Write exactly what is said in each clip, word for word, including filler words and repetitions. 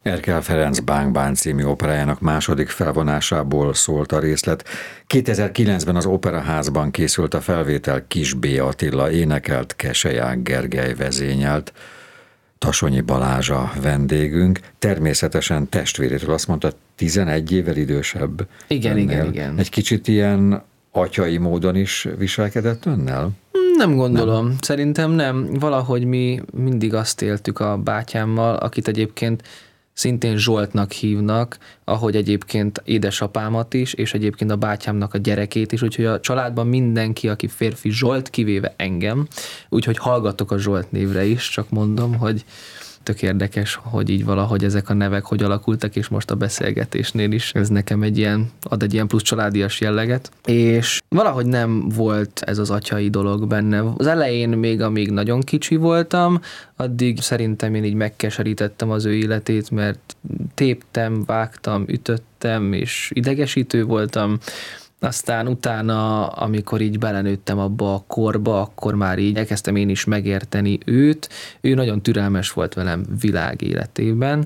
Erkel Ferenc Bánk-bán című operájának második felvonásából szólt a részlet. kétezer-kilencben az Operaházban készült a felvétel, Kis B. Attila énekelt, Keselyák Gergely vezényelt. Tassonyi Balázs a vendégünk, természetesen testvérétől, azt mondta, tizenegy évvel idősebb. Igen, önnél. igen, igen. Egy kicsit ilyen atyai módon is viselkedett önnel? Nem gondolom, nem. Szerintem nem. Valahogy mi mindig azt éltük a bátyámmal, akit egyébként szintén Zsoltnak hívnak, ahogy egyébként édesapámat is, és egyébként a bátyámnak a gyerekét is, úgyhogy a családban mindenki, aki férfi, Zsolt, kivéve engem, úgyhogy hallgatok a Zsolt névre is, csak mondom, hogy tök érdekes, hogy így valahogy ezek a nevek hogy alakultak, és most a beszélgetésnél is ez nekem egy ilyen, ad egy ilyen plusz családias jelleget, és valahogy nem volt ez az atyai dolog benne. Az elején még, amíg nagyon kicsi voltam, addig szerintem én így megkeserítettem az ő életét, mert téptem, vágtam, ütöttem, és idegesítő voltam. Aztán utána, amikor így belenőttem abba a korba, akkor már így elkezdtem én is megérteni őt. Ő nagyon türelmes volt velem világ életében.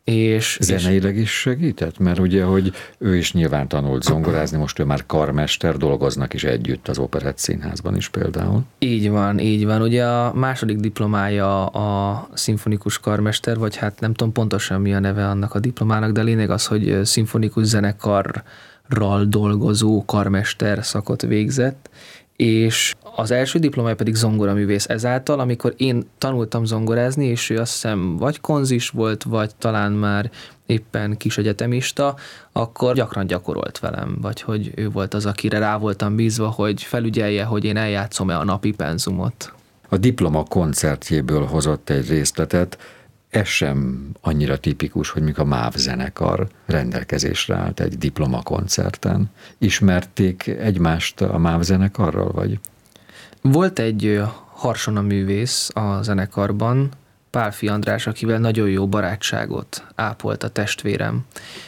És, Zeneileg is segített? Mert ugye, hogy ő is nyilván tanult zongorázni, most ő már karmester, dolgoznak is együtt az Operett Színházban is például. Így van, így van. Ugye a második diplomája a szimfonikus karmester, vagy hát nem tudom pontosan mi a neve annak a diplomának, de lényeg az, hogy szimfonikus zenekar ral dolgozó karmester szakot végzett, és az első diplomája pedig zongoraművész ezáltal, amikor én tanultam zongorázni, és ő azt hiszem vagy konzis volt, vagy talán már éppen kis egyetemista, akkor gyakran gyakorolt velem, vagy hogy ő volt az, akire rá voltam bízva, hogy felügyelje, hogy én eljátszom-e a napi penzumot. A diploma koncertjéből hozott egy részletet. Ez sem annyira tipikus, hogy mikor a MÁV zenekar rendelkezésre állt egy diplomakoncerten. Ismerték egymást a MÁV zenekarral, vagy? Volt egy Harsona művész a zenekarban, Pálfi András, akivel nagyon jó barátságot ápolt a testvérem.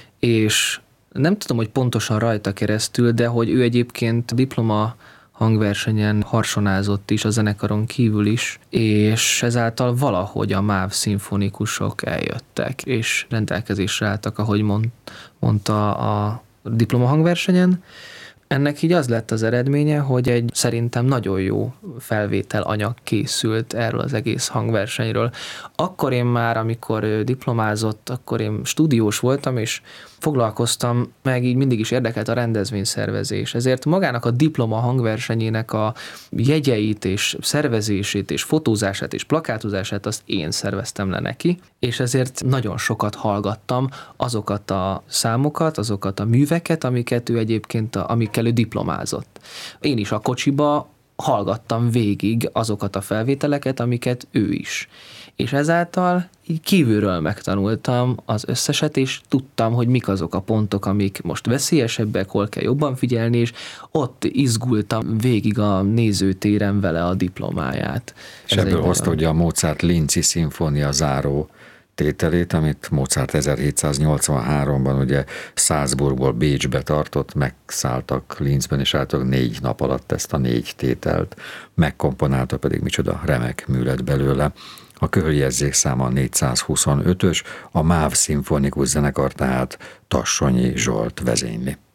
És nem tudom, hogy pontosan rajta keresztül, de hogy ő egyébként diploma hangversenyen harsonázott is a zenekaron kívül is, és ezáltal valahogy a MÁV szimfonikusok eljöttek, és rendelkezésre álltak, ahogy mond, mondta a diploma hangversenyen. Ennek így az lett az eredménye, hogy egy szerintem nagyon jó felvétel anyag készült erről az egész hangversenyről. Akkor én már, amikor diplomázott, akkor én stúdiós voltam, és foglalkoztam, meg így mindig is érdekelt a rendezvényszervezés. Ezért magának a diploma hangversenyének a jegyeit és szervezését és fotózását és plakátozását azt én szerveztem le neki, és ezért nagyon sokat hallgattam azokat a számokat, azokat a műveket, amiket ő egyébként, amikkel ő diplomázott. Én is a kocsiba hallgattam végig azokat a felvételeket, amiket ő is. És ezáltal így kívülről megtanultam az összeset, és tudtam, hogy mik azok a pontok, amik most veszélyesebbek, hol kell jobban figyelni, és ott izgultam végig a nézőtéren vele a diplomáját. És Ez ebből hozta ugye a Mozart Linci szimfónia záró tételét, amit Mozart ezerhétszáznyolcvanháromban ugye Salzburgból Bécsbe tartott, megszálltak Linzben, és álltak négy nap alatt ezt a négy tételt, megkomponálta, pedig micsoda remek mű lett belőle. A köhöljegyzék száma négyszázhuszonötös, a MÁV szimfonikus zenekar tehát Tassonyi Zsolt vezényli.